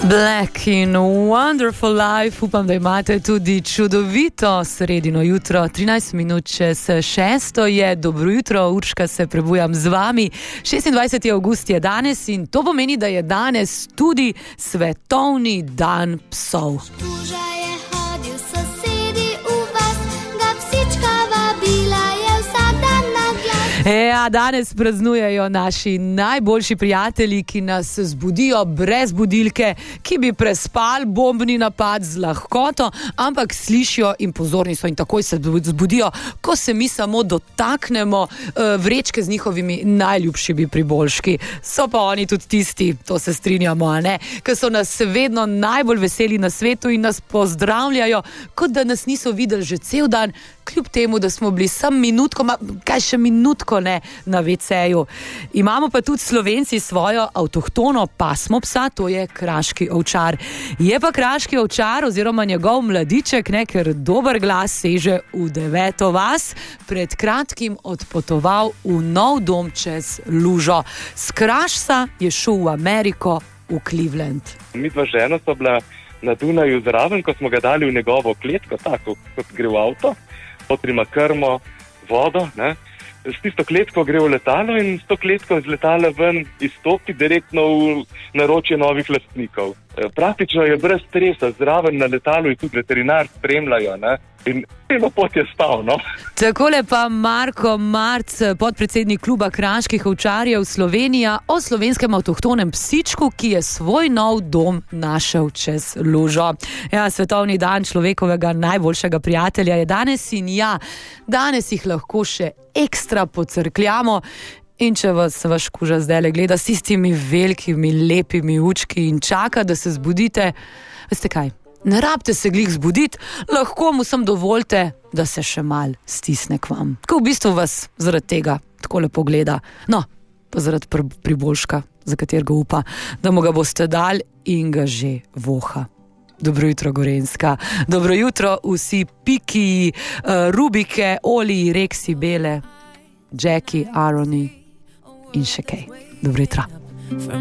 Black in Wonderful Life, upam, da imate tudi čudovito sredino jutro, 13 minut čez 6 je, dobro jutro, Urška se prebujam z vami, 26. avgust je danes in to pomeni, da je danes tudi svetovni dan psov. Ja, danes praznujejo naši najboljši prijatelji, ki nas zbudijo brez budilke, ki bi prespali bombni napad z lahkoto, ampak slišijo in pozorni so in takoj se zbudijo, ko se mi samo dotaknemo vrečke z njihovimi najljubšimi priboljški. So pa oni tudi tisti, to se strinjamo, a ne, ki so nas vedno najbolj veseli na svetu in nas pozdravljajo, kot da nas niso videli že cel dan, kljub temu, da smo bili sam minutko, kaj še minutko ne, na WC-ju. Imamo pa tudi Slovenci svojo avtohtono pasmo psa, to je kraški ovčar. Je pa kraški ovčar oziroma njegov mladiček, ne, ker dober glas seže v 9. vas, pred kratkim odpotoval v nov dom čez lužo. S Krašca je šel v Ameriko, v Cleveland. Mi dva žena so bila na Dunaju zraven, ko smo ga dali v njegovo kletko, tako kot gre v avto, potrima krmo, vodo, ne. S tisto kletko gre v letalo in s to kletko z letala ven izstopi direktno v naročje novih lastnikov. Praktično je brez stresa, zraven na letalu in tudi veterinar spremljajo, ne. In celo pot je stal, no. Takole pa Marko Marc, podpredsednik kluba kraških ovčarjev Slovenija, o slovenskem avtohtonem psičku, ki je svoj nov dom našel čez lužo. Ja, svetovni dan človekovega najboljšega prijatelja je danes in ja, danes jih lahko še ekstra pocrkljamo. In če vas vaš kuža zdajle gleda s tistimi velikimi, lepimi učki in čaka, da se zbudite, veste kaj? Ne rabite se glih zbuditi, lahko mu sem dovolite, da se še mal stisne k vam. Ko v bistvu vas zaradi tega tako lepo gleda. No, pa zaradi priboljška, za katerega upa, da mu ga boste dali in ga že voha. Dobro jutro, Gorenjska. Dobro jutro vsi Piki, Rubike, Oli, Reksi, Bele, Jackie, Aroni in še kaj. Dobro jutro.